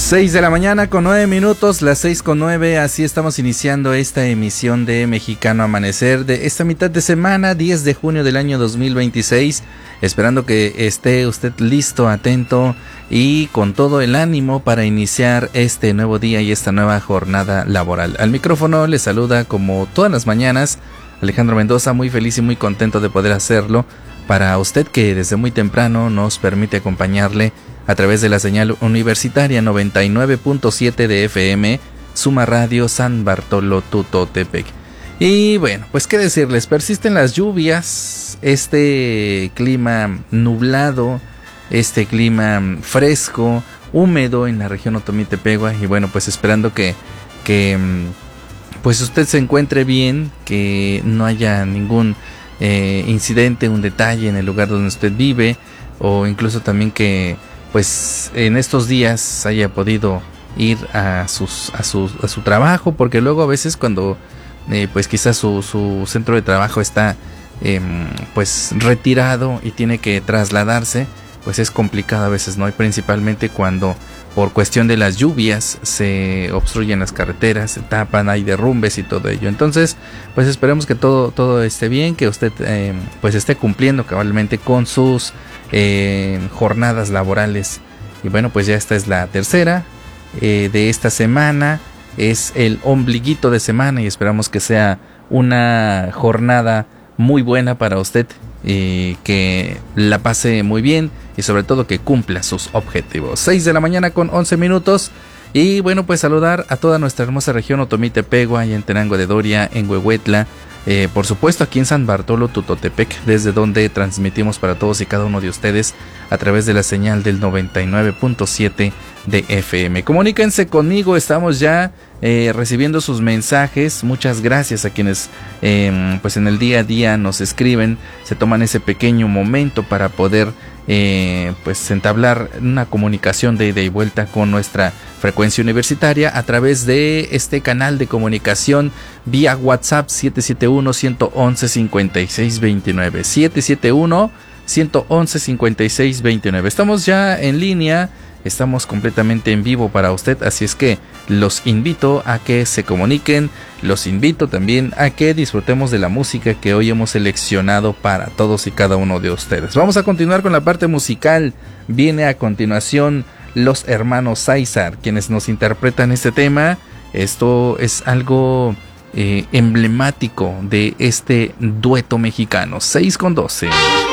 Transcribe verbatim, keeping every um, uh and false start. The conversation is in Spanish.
seis de la mañana con nueve minutos, las seis con nueve, así estamos iniciando esta emisión de Mexicano Amanecer de esta mitad de semana, diez de junio del año dos mil veintiséis, esperando que esté usted listo, atento y con todo el ánimo para iniciar este nuevo día y esta nueva jornada laboral. Al micrófono le saluda como todas las mañanas Alejandro Mendoza, muy feliz y muy contento de poder hacerlo para usted que desde muy temprano nos permite acompañarle a través de la señal universitaria noventa y nueve punto siete de F M, Suma Radio San Bartolo Tutotepec. Y bueno, pues qué decirles, persisten las lluvias, este clima nublado, este clima fresco, húmedo en la región Otomí-Tepegua, y bueno, pues esperando que, que pues usted se encuentre bien, que no haya ningún eh, incidente, un detalle en el lugar donde usted vive, o incluso también que pues en estos días haya podido ir a sus a su a su trabajo, porque luego a veces cuando eh, pues quizás su, su centro de trabajo está eh, pues retirado y tiene que trasladarse, pues es complicado a veces, ¿no? Y principalmente cuando por cuestión de las lluvias se obstruyen las carreteras, se tapan, hay derrumbes y todo ello. Entonces, pues esperemos que todo todo esté bien, que usted eh, pues esté cumpliendo cabalmente con sus eh, jornadas laborales. Y bueno, pues ya esta es la tercera eh, de esta semana, es el ombliguito de semana y esperamos que sea una jornada muy buena para usted, y que la pase muy bien y sobre todo que cumpla sus objetivos. Seis de la mañana con once minutos. Y bueno, pues saludar a toda nuestra hermosa región Otomí-Tepegua y en Tenango de Doria, en Huehuetla, eh, por supuesto aquí en San Bartolo Tutotepec, desde donde transmitimos para todos y cada uno de ustedes a través de la señal del noventa y nueve punto siete de F M. Comuníquense conmigo, estamos ya eh, recibiendo sus mensajes. Muchas gracias a quienes eh, pues en el día a día nos escriben, se toman ese pequeño momento para poder eh, pues entablar una comunicación de ida y vuelta con nuestra frecuencia universitaria a través de este canal de comunicación vía WhatsApp siete siete uno, uno uno uno, cinco seis dos nueve, siete siete uno, uno uno uno, cinco seis dos nueve. Estamos ya en línea, estamos completamente en vivo para usted, así es que los invito a que se comuniquen, los invito también a que disfrutemos de la música que hoy hemos seleccionado para todos y cada uno de ustedes. Vamos a continuar con la parte musical. Viene a continuación los hermanos Sáizar, quienes nos interpretan este tema. Esto es algo eh, emblemático de este dueto mexicano. seis con doce.